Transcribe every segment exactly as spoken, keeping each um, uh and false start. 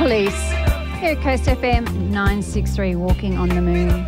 Police. Here at Coast F M nine sixty-three, Walking on the Moon.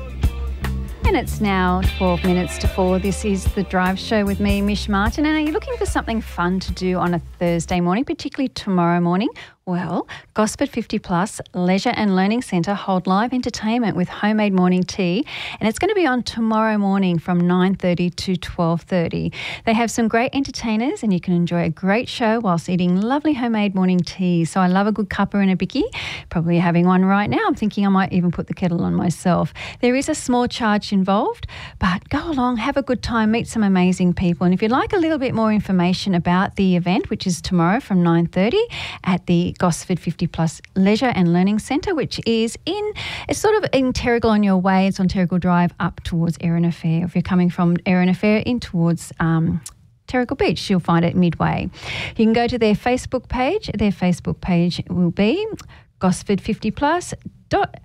And it's now twelve minutes to four. This is The Drive Show with me, Mish Martin. And are you looking for something fun to do on a Thursday morning, particularly tomorrow morning? Well, Gosford fifty Plus Leisure and Learning Centre hold live entertainment with homemade morning tea, and it's going to be on tomorrow morning from nine thirty to twelve thirty. They have some great entertainers and you can enjoy a great show whilst eating lovely homemade morning tea. So I love a good cuppa and a bicky. Probably having one right now. I'm thinking I might even put the kettle on myself. There is a small charge involved, but go along, have a good time, meet some amazing people. And if you'd like a little bit more information about the event, which is tomorrow from nine thirty at the Gosford fifty Plus Leisure and Learning Centre, which is in, it's sort of in Terrigal on your way. It's on Terrigal Drive up towards Erina Fair. If you're coming from Erina Fair in towards um, Terrigal Beach, you'll find it midway. You can go to their Facebook page. Their Facebook page will be Gosford fifty Plus dot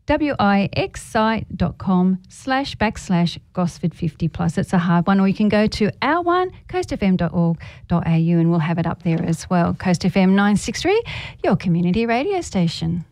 wixsite.com slash backslash Gosford fifty plus. It's a hard one. Or you can go to our one, coast f m dot org dot a u, and we'll have it up there as well. Coast F M nine sixty-three, your community radio station.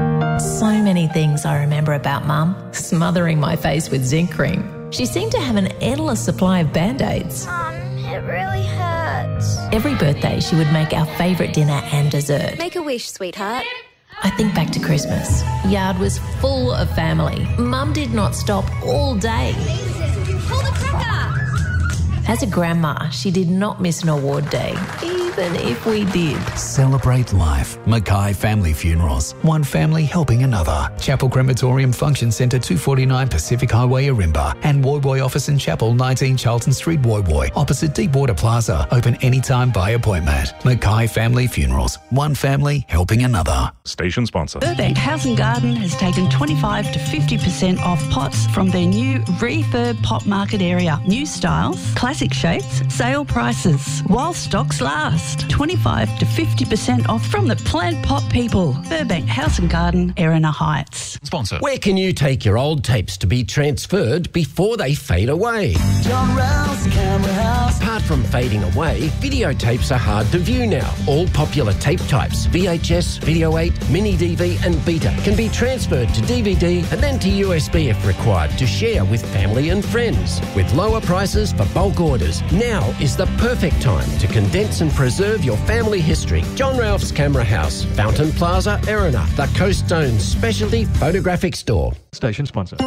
So many things I remember about Mum. Smothering my face with zinc cream. She seemed to have an endless supply of Band-Aids. Mum, it really hurts. Every birthday she would make our favourite dinner and dessert. Make a wish, sweetheart. I think back to Christmas. Yard was full of family. Mum did not stop all day. Hold the cracker! As a grandma, she did not miss an award day, even if we did. Celebrate life. Mackay Family Funerals. One family helping another. Chapel Crematorium Function Centre, two forty-nine Pacific Highway, Ourimbah. And Woy Woy Office and Chapel, nineteen Charlton Street, Woy Woy. Opposite Deepwater Plaza. Open anytime by appointment. Mackay Family Funerals. One family helping another. Station sponsor. Burbank House and Garden has taken twenty-five to fifty percent off pots from their new refurb pot market area. New styles, classic shapes, sale prices. While stocks last. twenty-five to fifty percent off from the plant pot people. Burbank House and Garden, Erina Heights. Sponsor. Where can you take your old tapes to be transferred before they fade away? John Ralph's Camera House. Apart from fading away, videotapes are hard to view now. All popular tape types, V H S, Video eight, Mini D V and Beta, can be transferred to D V D and then to U S B if required to share with family and friends. With lower prices for bulk orders, now is the perfect time to condense and preserve your family history. John Ralph's Camera House, Fountain Plaza, Erina, the Coast Zone's specialty photographic store. Station sponsor.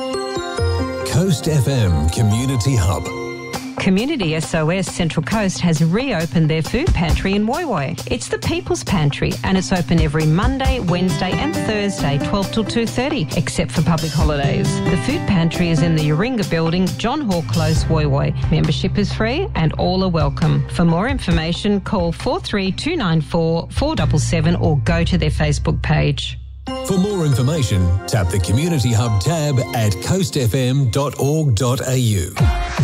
Coast F M Community Hub. Community S O S Central Coast has reopened their food pantry in Woy Woy. It's the People's Pantry and it's open every Monday, Wednesday and Thursday, twelve till two thirty, except for public holidays. The food pantry is in the Yoringa building, John Hall Close, Woy Woy. Membership is free and all are welcome. For more information, call four three two nine four, four seven seven or go to their Facebook page. For more information, tap the Community Hub tab at coast f m dot org dot a u.